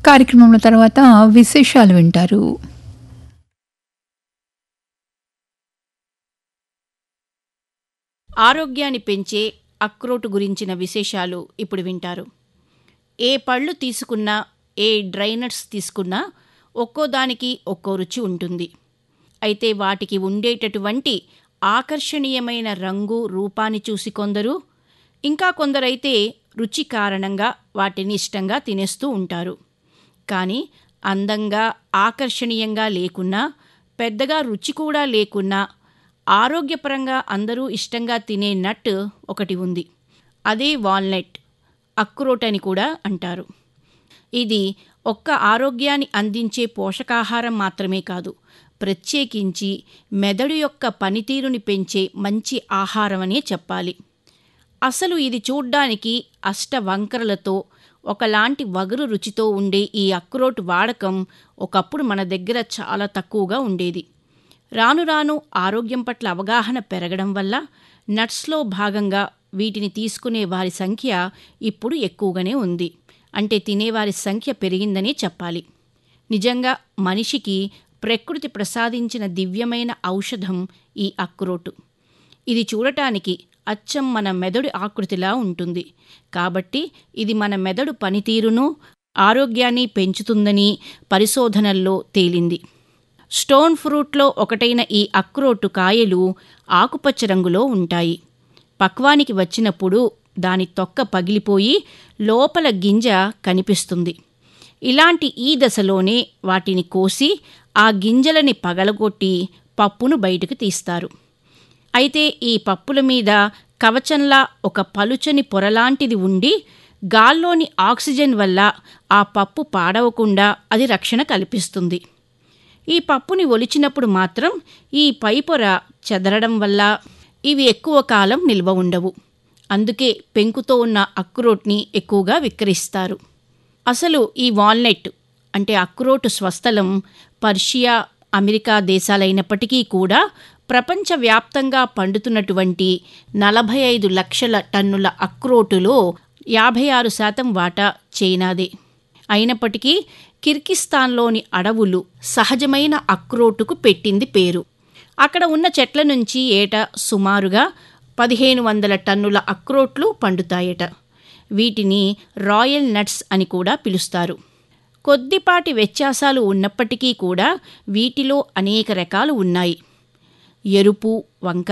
కార్యక్రమంలో తర్వాత విశేషాలు వింటారు. ఆరోగ్యాన్ని పెంచే అక్రోటు గురించిన విశేషాలు ఇప్పుడు వింటారు. ఏ పళ్ళు తీసుకున్నా, ఏ డ్రై నట్స్ తీసుకున్నా ఒక్కోదానికి ఒక్కో రుచి ఉంటుంది. అయితే వాటికి ఉండేటటువంటి ఆకర్షణీయమైన రంగు, రూపాన్ని చూసి కొందరు, ఇంకా కొందరైతే రుచి కారణంగా వాటిని ఇష్టంగా తినేస్తూ ఉంటారు. కానీ అందంగా, ఆకర్షణీయంగా లేకున్నా, పెద్దగా రుచి కూడా లేకున్నా ఆరోగ్యపరంగా అందరూ ఇష్టంగా తినే నట్ ఒకటి ఉంది. అదే వాల్నట్, అక్రోట్ అని కూడా అంటారు. ఇది ఒక్క ఆరోగ్యాన్ని అందించే పోషకాహారం మాత్రమే కాదు, ప్రత్యేకించి మెదడు యొక్క పనితీరుని పెంచే మంచి ఆహారం అనే చెప్పాలి. అసలు ఇది చూడ్డానికి అష్టవంకరలతో, ఒకలాంటి వగరు రుచితో ఉండే ఈ అక్రోట్ వాడకం ఒకప్పుడు మన దగ్గర చాలా తక్కువగా ఉండేది. రాను రాను ఆరోగ్యం పట్ల అవగాహన పెరగడం వల్ల నట్స్లో భాగంగా వీటిని తీసుకునే వారి సంఖ్య ఇప్పుడు ఎక్కువగానే ఉంది. అంటే తినేవారి సంఖ్య పెరిగిందనే చెప్పాలి. నిజంగా మనిషికి ప్రకృతి ప్రసాదించిన దివ్యమైన ఔషధం ఈ అక్రోటు. ఇది చూడటానికి అచ్చం మన మెదడు ఆకృతిలా ఉంటుంది. కాబట్టి ఇది మన మెదడు పనితీరును, ఆరోగ్యాన్ని పెంచుతుందని పరిశోధనల్లో తేలింది. స్టోన్ ఫ్రూట్లో ఒకటైన ఈ అక్రోటు కాయలు ఆకుపచ్చ రంగులో ఉంటాయి. పక్వానికి వచ్చినప్పుడు దాని తొక్క పగిలిపోయి లోపల గింజ కనిపిస్తుంది. ఇలాంటి ఈ దశలోనే వాటిని కోసి ఆ గింజలని పగలగొట్టి పప్పును బయటకు తీస్తారు. అయితే ఈ పప్పుల మీద కవచంలా ఒక పలుచని పొరలాంటిది ఉండి గాల్లోని ఆక్సిజన్ వల్ల ఆ పప్పు పాడవకుండా అది రక్షణ కల్పిస్తుంది. ఈ పప్పుని ఒలిచినప్పుడు మాత్రం ఈ పై పొర చెదరడం వల్ల ఇవి ఎక్కువ కాలం నిల్వ ఉండవు. అందుకే పెంకుతో ఉన్న అక్రోట్ని ఎక్కువగా విక్రయిస్తారు. అసలు ఈ వాల్నట్ అంటే అక్రోటు స్వస్థలం పర్షియా, అమెరికా దేశాలైనప్పటికీ కూడా ప్రపంచవ్యాప్తంగా పండుతున్నటువంటి 45 లక్షల టన్నుల అక్రోటులో 56% వాటా చైనాదే. అయినప్పటికీ కిర్గిస్తాన్లోని అడవులు సహజమైన అక్రోటుకు పెట్టింది పేరు. అక్కడ ఉన్న చెట్ల నుంచి ఏటా సుమారుగా 1500 టన్నుల అక్రోట్లు పండుతాయట. వీటిని రాయల్ నట్స్ అని కూడా పిలుస్తారు. కొద్దిపాటి వ్యత్యాసాలు ఉన్నప్పటికీ కూడా వీటిలో అనేక రకాలు ఉన్నాయి. ఎరుపు, వంకాయ